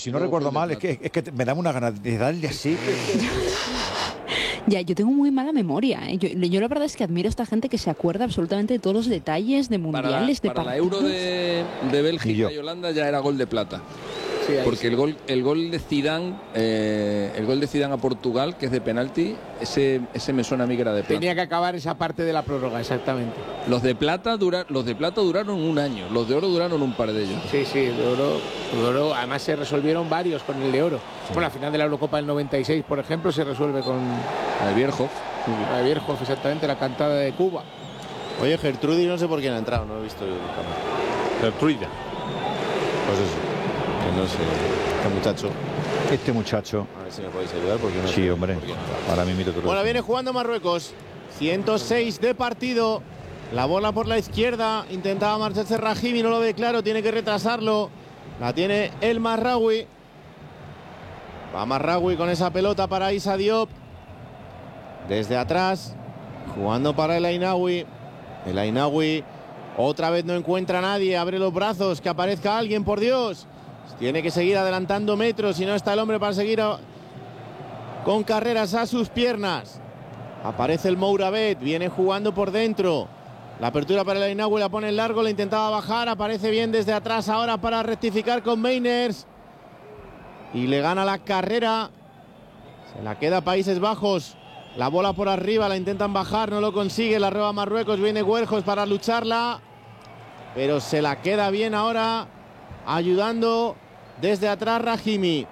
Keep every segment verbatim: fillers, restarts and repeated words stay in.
si no recuerdo mal, es que, es que me da una ganas de darle así. Ya, yo tengo muy mala memoria, ¿eh? Yo, yo la verdad es que admiro a esta gente que se acuerda absolutamente de todos los detalles de mundiales, para, de para la partidos. Euro de, de Bélgica y, y Holanda ya era gol de plata. Sí, porque sí. el gol el gol de Zidane eh, el gol de Zidane a Portugal, que es de penalti, ese ese me suena a mí que era de plata. Tenía que acabar esa parte de la prórroga, exactamente. Los de plata dura, los de plata duraron un año, los de oro duraron un par de ellos. Sí, sí, de oro, de oro además se resolvieron varios con el de oro. Sí. Bueno, la final de la Eurocopa del noventa y seis, por ejemplo, se resuelve con la de Bierhoff. La de Bierhoff, exactamente, la cantada de Cuba. Oye, Gertrudis no sé por quién ha entrado, no he visto el campo. Gertrudis. Pues eso. No sé, este muchacho. Este muchacho. A ver si me podéis ayudar porque no Sí, sé hombre. Ahora mismo te Bueno, viene jugando Marruecos. ciento seis de partido. La bola por la izquierda. Intentaba marcharse Rahimi, no lo ve claro. Tiene que retrasarlo. La tiene el Marraoui. Va Marraoui con esa pelota para Issa Diop. Desde atrás. Jugando para el Ainaoui. El Ainaoui otra vez no encuentra a nadie. Abre los brazos. Que aparezca alguien, por Dios. Tiene que seguir adelantando metros. Si no está el hombre para seguir a... con carreras a sus piernas. Aparece el Mouravet. Viene jugando por dentro. La apertura para el Ainaoui, la pone en largo. La intentaba bajar. Aparece bien desde atrás ahora para rectificar con Meiners. Y le gana la carrera. Se la queda Países Bajos. La bola por arriba. La intentan bajar. No lo consigue. La roba Marruecos. Viene Huerjos para lucharla. Pero se la queda bien ahora. Ayudando desde atrás Rahimi.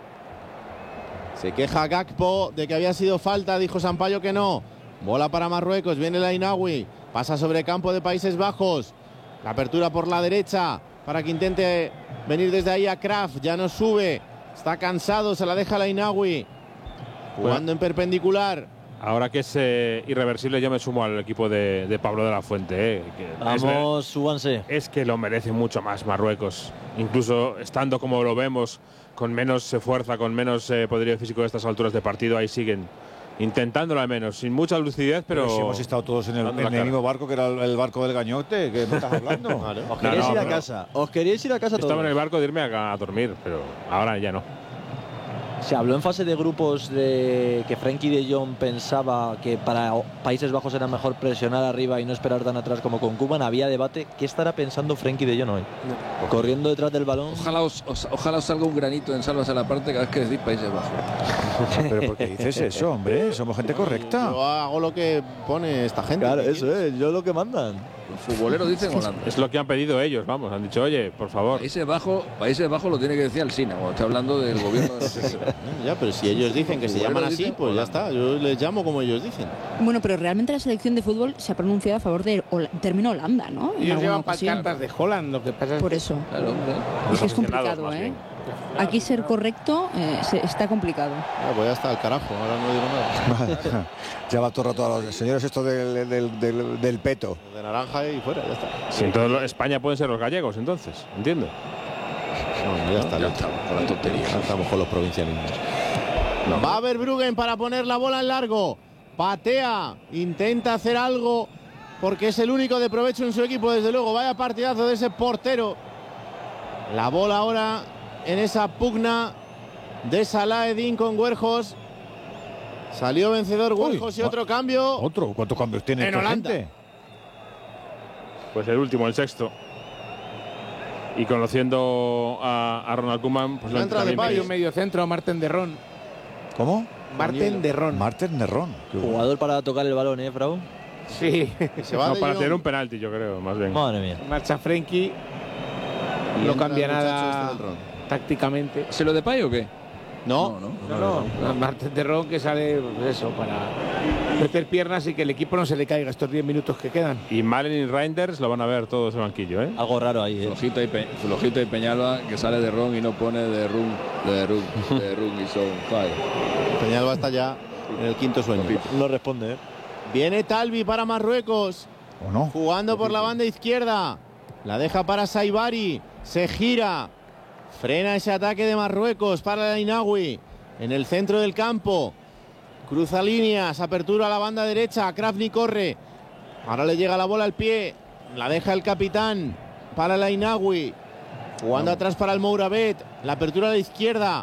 Se queja Gakpo de que había sido falta. Dijo Sampaio que no. Bola para Marruecos. Viene el Ainaoui. Pasa sobre campo de Países Bajos. La apertura por la derecha para que intente venir desde ahí a Kraft. Ya no sube. Está cansado. Se la deja el Ainaoui. Jugando bueno, en perpendicular. Ahora que es eh, irreversible, yo me sumo al equipo de, de Pablo de la Fuente. Eh, que Vamos, súbanse. Es que lo merece mucho más Marruecos. Incluso estando como lo vemos, con menos eh, fuerza, con menos eh, poderío físico de estas alturas de partido, ahí siguen intentándolo al menos, sin mucha lucidez, pero... pero si hemos estado todos en el, en el mismo barco, que era el, el barco del Gañote, que me estás hablando. Vale. Os queréis no, no, ir a casa, os queréis ir a casa todos. Estaba en el barco de irme a, a dormir, pero ahora ya no. Se habló en fase de grupos de que Frenkie de Jong pensaba que para Países Bajos era mejor presionar arriba y no esperar tan atrás como con Cuba. Había debate. ¿Qué estará pensando Frenkie de Jong hoy? No. Corriendo detrás del balón. Ojalá os, os, ojalá os salga un granito en Salvas a la parte cada vez que decís Países Bajos. Pero ¿por qué dices eso, hombre? Somos gente correcta. Yo hago lo que pone esta gente. Claro, eso es. Yo lo que mandan. Los futboleros dicen Holanda. Es lo que han pedido ellos, vamos. Han dicho, oye, por favor. Países Bajos, Países Bajos lo tiene que decir Alsina cuando está hablando del gobierno de los... Ya, pero si ellos dicen que se llaman así, pues Holanda. Ya está. Yo les llamo como ellos dicen. Bueno, pero realmente la selección de fútbol se ha pronunciado a favor del término Holanda, ¿no? En ellos llevan pancartas de Holland, lo que pasa es por eso. Claro, hombre. Es que es complicado, ¿eh? Aquí ser correcto eh, se, está complicado. Ya, pues ya está, al carajo, ahora no digo nada. Ya va todo el rato a los señores esto del, del, del, del peto. De naranja y fuera, ya está. Sí, entonces España pueden ser los gallegos, entonces, entiendo. No, ya está, ya ya estamos con la tontería. Ya estamos con los provincialismos. No. Va a ver Bruggen para poner la bola en largo. Patea, intenta hacer algo porque es el único de provecho en su equipo, desde luego. Vaya partidazo de ese portero. La bola ahora en esa pugna de Salah-Eddin con Huerjos. Salió vencedor Huerjos y otro cambio. ¿Otro? ¿Cuántos cambios tiene en Holanda? Gente? Pues el último, el sexto. Y conociendo a, a Ronald Koeman, pues lo entra de Payo, medio centro, Marten de Ron. ¿Cómo? Marten de Ron. Marten de Ron. Jugador para tocar el balón, ¿eh, Frau? Sí. Se va no, para tener un penalti, yo creo, más bien. Madre mía. Marcha Frenkie. No cambia nada este tácticamente. ¿Se lo de Payo o qué? No, no, no. no, no. no. Marten de Ron que sale pues eso, para meter piernas y que el equipo no se le caiga estos diez minutos que quedan. Y Malen y Reinders lo van a ver todos en el banquillo, ¿eh? Algo raro ahí, ¿eh? Flojito y, Pe Flojito y Peñalba que sale de Ron y no pone de Rum, de Rum, de Rum y son fire. Peñalba está ya en el quinto sueño. No responde, ¿eh? Viene Talvi para Marruecos. ¿O no? Jugando por la banda izquierda. La deja para Saibari. Se gira. Frena ese ataque de Marruecos para el Ainaoui. En el centro del campo. Cruza líneas. Apertura a la banda derecha. Krafni corre. Ahora le llega la bola al pie. La deja el capitán para el Ainaoui. Jugando atrás para el Mouravet. La apertura a la izquierda.